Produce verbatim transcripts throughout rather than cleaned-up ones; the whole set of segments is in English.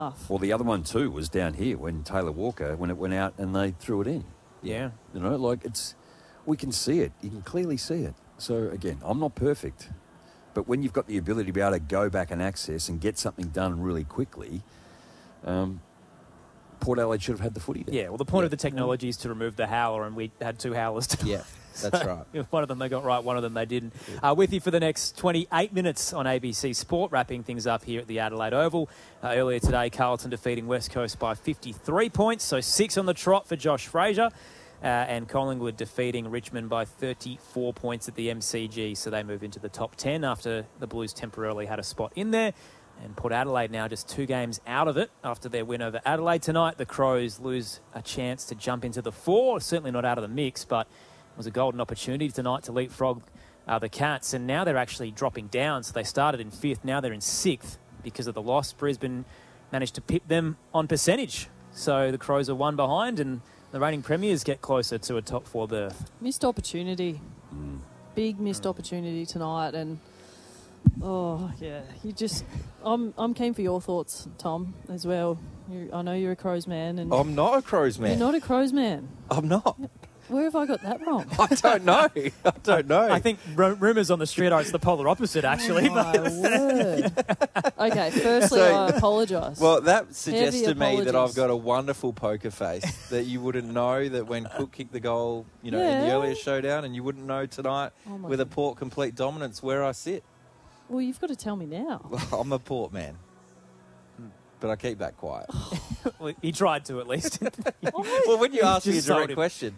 Well, the other one too was down here when Taylor Walker, when it went out and they threw it in. Yeah. You know, like it's, we can see it. You can clearly see it. So, again, I'm not perfect. But when you've got the ability to be able to go back and access and get something done really quickly, um, Port Adelaide should have had the footy there. Yeah, well, the point yeah. of the technology is to remove the howler, and we had two howlers tonight. Yeah, that's So, right. One of them they got right, one of them they didn't. Uh, with you for the next twenty-eight minutes on A B C Sport, wrapping things up here at the Adelaide Oval. Uh, earlier today, Carlton defeating West Coast by fifty-three points, so six on the trot for Josh Fraser. Uh, and Collingwood defeating Richmond by thirty-four points at the M C G, so they move into the top ten after the Blues temporarily had a spot in there. And Port Adelaide now just two games out of it after their win over Adelaide tonight. The Crows lose a chance to jump into the four. Certainly not out of the mix, but it was a golden opportunity tonight to leapfrog uh, the Cats. And now they're actually dropping down. So they started in fifth. Now they're in sixth because of the loss. Brisbane managed to pip them on percentage. So the Crows are one behind and the reigning premiers get closer to a top four berth. Missed opportunity. Mm. Big missed opportunity tonight. And... Oh, yeah. You just... I'm I'm keen for your thoughts, Tom, as well. You, I know you're a Crows man. And I'm not a Crows man. You're not a Crows man. I'm not. Where have I got that wrong? I don't know. I don't know. I think r- rumours on the street are it's the polar opposite, actually. Oh, my word. Okay, firstly, So- I apologise. Well, that suggests Heavy to me that I've apologies. got a wonderful poker face, that you wouldn't know that when Cook kicked the goal, you know, in the Yeah. earlier showdown, and you wouldn't know tonight Oh my with a God. Port complete dominance where I sit. Well, you've got to tell me now. Well, I'm a Port man, but I keep that quiet. Well, he tried to, at least. Well, when you You've ask me a just sold direct him. question,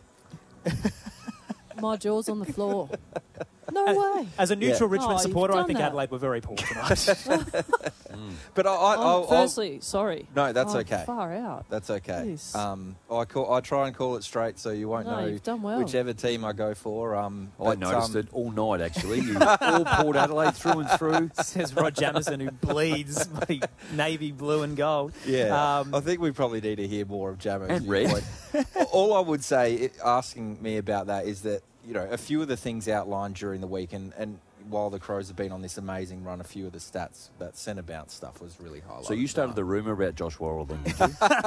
My jaw's on the floor. No way. As a neutral Yeah. Richmond Oh, you've supporter, I done think that. Adelaide were very poor tonight. but I, I, Oh, I'll, I'll, firstly, sorry. no, that's Oh, okay. Far out. That's okay. Yes. Um, I call, I try and call it straight, so you won't No, know you've done well. whichever team I go for. Um, I but, noticed um, it all night, actually. You all Port Adelaide through and through. Says Rod Jamison, who bleeds bloody navy blue and gold. Yeah, Um, I think we probably need to hear more of Jamo's And red. viewpoint. All I would say, it, asking me about that, is that, you know, a few of the things outlined during the week, and, and while the Crows have been on this amazing run, a few of the stats, that centre bounce stuff was really highlighted. So you started the rumour about Josh Worrell then, did you?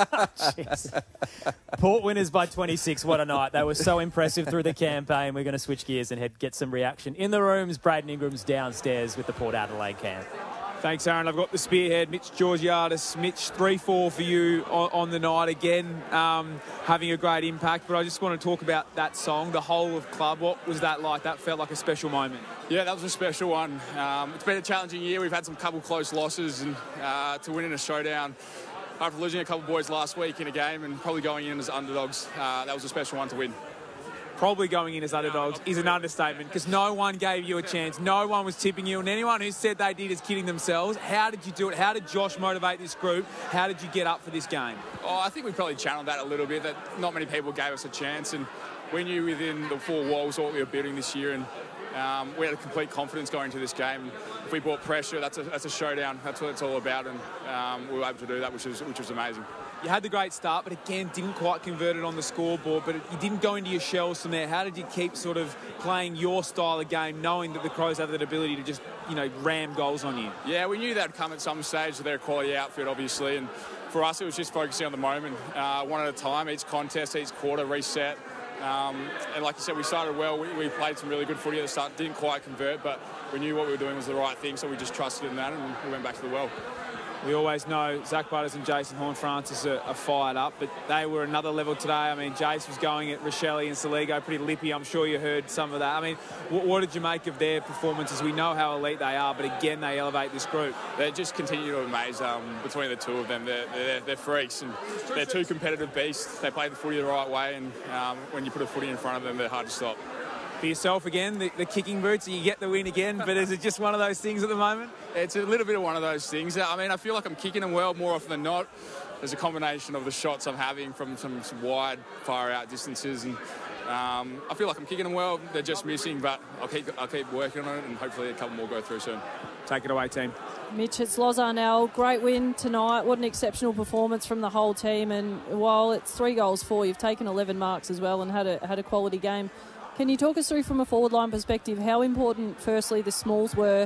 Jeez. Port winners by twenty-six. What a night. They were so impressive through the campaign. We're going to switch gears and head get some reaction in the rooms. Braden Ingram's downstairs with the Port Adelaide camp. Thanks, Aaron. I've got the spearhead, Mitch Georgiadis. Mitch, three four for you on, on the night again, um, having a great impact. But I just want to talk about that song, The Whole of Club. What was that like? That felt like a special moment. Yeah, that was a special one. Um, it's been a challenging year. We've had some couple close losses, and uh, to win in a showdown after losing a couple of boys last week in a game and probably going in as underdogs, uh, that was a special one to win. Probably going in as underdogs is an understatement because no one gave you a chance. No one was tipping you, and anyone who said they did is kidding themselves. How did you do it? How did Josh motivate this group? How did you get up for this game? Oh, I think we probably channeled that a little bit, that not many people gave us a chance, and we knew within the four walls what we were building this year, and um, we had a complete confidence going into this game. If we brought pressure, that's a, that's a showdown. That's what it's all about, and um, we were able to do that, which was, which was amazing. You had the great start, but again, didn't quite convert it on the scoreboard, but you didn't go into your shells from there. How did you keep sort of playing your style of game, knowing that the Crows have that ability to just, you know, ram goals on you? Yeah, we knew that would come at some stage. They're a quality outfit, obviously, and for us, it was just focusing on the moment, uh, one at a time, each contest, each quarter, reset. Um, and like you said, we started well. We, we played some really good footy at the start, didn't quite convert, but we knew what we were doing was the right thing, so we just trusted in that, and we went back to the well. We always know Zach Butters and Jason Horne-Francis are, are fired up, but they were another level today. I mean, Jace was going at Rochelle and Saligo pretty lippy. I'm sure you heard some of that. I mean, what, what did you make of their performances? We know how elite they are, but again, they elevate this group. They just continue to amaze um, between the two of them. They're, they're, they're freaks, and they're two competitive beasts. They play the footy the right way, and um, when you put a footy in front of them, they're hard to stop. For yourself again, the, the kicking boots, you get the win again, but is it just one of those things at the moment? It's a little bit of one of those things. I mean, I feel like I'm kicking them well more often than not. There's a combination of the shots I'm having from some, some wide, far-out distances, and um, I feel like I'm kicking them well. They're just missing, but I'll keep, I'll keep working on it, and hopefully a couple more go through soon. Take it away, team. Mitch, it's Loz Arnell. Great win tonight. What an exceptional performance from the whole team. And while it's three goals for, you've taken eleven marks as well and had a had a quality game. Can you talk us through from a forward line perspective how important, firstly, the smalls were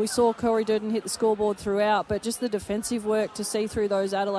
we saw Corey Durden hit the scoreboard throughout, but just the defensive work to see through those Adelaide